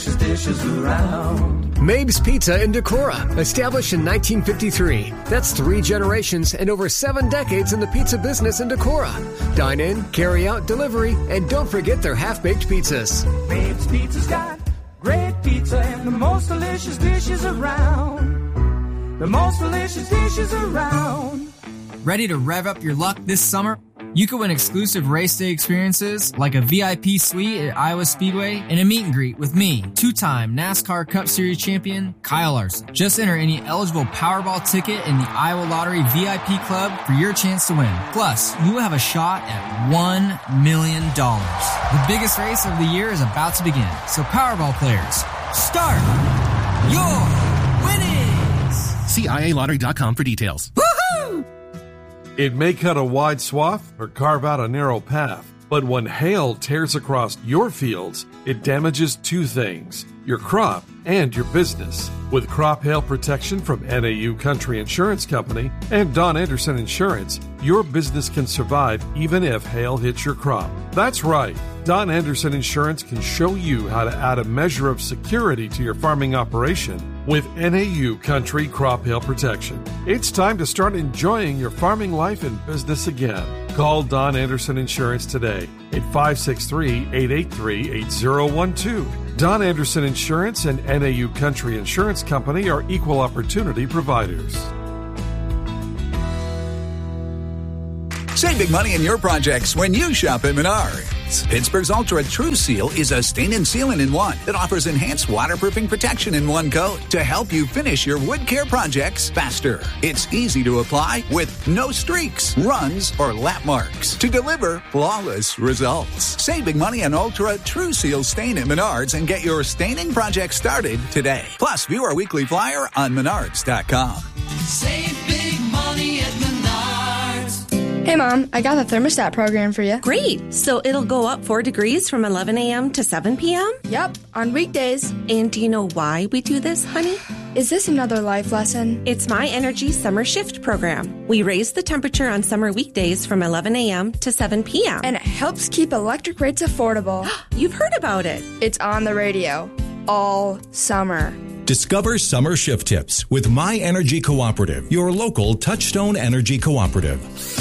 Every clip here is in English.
Dishes around. Mabes Pizza in Decorah, established in 1953. That's 3 generations and over 7 decades in the pizza business in Decorah. Dine in, carry out, delivery, and don't forget their half-baked pizzas. Mabes Pizza's got great pizza and the most delicious dishes around. The most delicious dishes around. Ready to rev up your luck this summer? You can win exclusive race day experiences like a VIP suite at Iowa Speedway and a meet and greet with me, 2-time NASCAR Cup Series champion Kyle Larson. Just enter any eligible Powerball ticket in the Iowa Lottery VIP Club for your chance to win. Plus, you will have a shot at $1 million. The biggest race of the year is about to begin. So Powerball players, start your winnings! See IALottery.com for details. Woohoo! It may cut a wide swath or carve out a narrow path, but when hail tears across your fields, it damages 2 things, your crop and your business. With crop hail protection from NAU Country Insurance Company and Don Anderson Insurance, your business can survive even if hail hits your crop. That's right. Don Anderson Insurance can show you how to add a measure of security to your farming operation with NAU Country Crop Hail Protection. It's time to start enjoying your farming life and business again. Call Don Anderson Insurance today at 563-883-8012. Don Anderson Insurance and NAU Country Insurance Company are equal opportunity providers. Save big money in your projects when you shop at Menards. Pittsburgh's Ultra True Seal is a stain and sealant in one that offers enhanced waterproofing protection in one coat to help you finish your wood care projects faster. It's easy to apply with no streaks, runs, or lap marks to deliver flawless results. Save big money on Ultra True Seal stain at Menards and get your staining project started today. Plus, view our weekly flyer on Menards.com. Save big money at Menards. Hey, Mom, I got the thermostat program for you. Great. So it'll go up 4 degrees from 11 a.m. to 7 p.m.? Yep, on weekdays. And do you know why we do this, honey? Is this another life lesson? It's My Energy Summer Shift program. We raise the temperature on summer weekdays from 11 a.m. to 7 p.m. And it helps keep electric rates affordable. You've heard about it. It's on the radio all summer. Discover summer shift tips with My Energy Cooperative, your local Touchstone Energy Cooperative.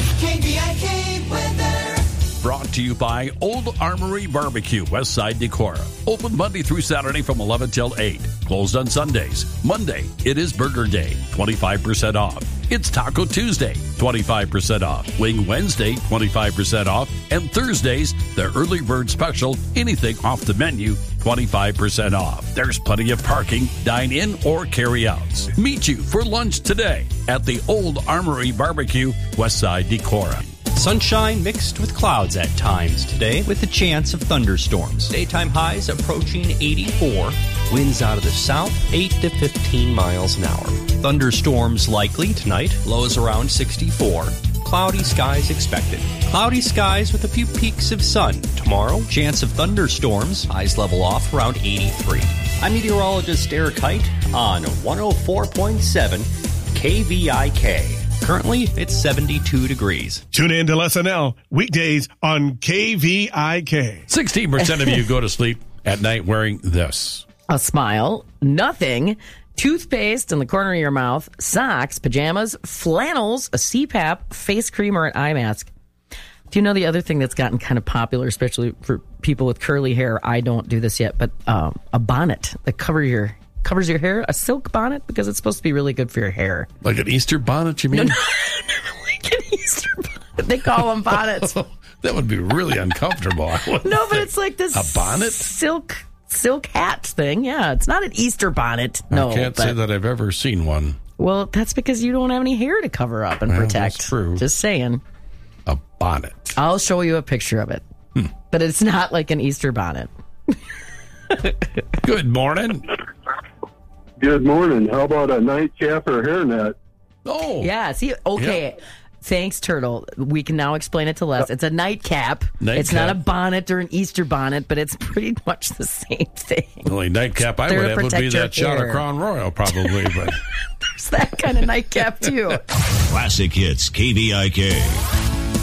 KVIK weather. Brought to you by Old Armory Barbecue, Westside Decorah. Open Monday through Saturday from 11 till 8. Closed on Sundays. Monday, it is Burger Day, 25% off. It's Taco Tuesday, 25% off. Wing Wednesday, 25% off. And Thursdays, the early bird special, anything off the menu, 25% off. There's plenty of parking, dine in, or carry outs. Meet you for lunch today at the Old Armory Barbecue, Westside Decorah. Sunshine mixed with clouds at times today with a chance of thunderstorms. Daytime highs approaching 84. Winds out of the south, 8 to 15 miles an hour. Thunderstorms likely tonight. Lows around 64. Cloudy skies expected. Cloudy skies with a few peaks of sun. Tomorrow, chance of thunderstorms. Highs level off around 83. I'm meteorologist Eric Height on 104.7 KVIK. Currently, it's 72 degrees. Tune in to SNL weekdays on KVIK. 16% of you go to sleep at night wearing this. A smile, nothing, toothpaste in the corner of your mouth, socks, pajamas, flannels, a CPAP, face cream, or an eye mask. Do you know the other thing that's gotten kind of popular, especially for people with curly hair? I don't do this yet, but a bonnet that covers your hair, a silk bonnet, because it's supposed to be really good for your hair. Like an Easter bonnet, you mean? No, like an Easter bonnet. They call them bonnets. That would be really uncomfortable. No, but it's like this a bonnet? silk hat thing. Yeah, it's not an Easter bonnet. No, I can't say that I've ever seen one. Well, that's because you don't have any hair to cover up and protect. That's true. Just saying. A bonnet. I'll show you a picture of it. But it's not like an Easter bonnet. Good morning. Good morning. How about a nightcap or hairnet? Oh. Yeah, see, okay. Yeah. Thanks, Turtle. We can now explain it to Les. It's a nightcap. It's not a bonnet or an Easter bonnet, but it's pretty much the same thing. The only nightcap I would have would be that shot of Crown Royal, probably. But there's that kind of nightcap, too. Classic Hits, KVIK.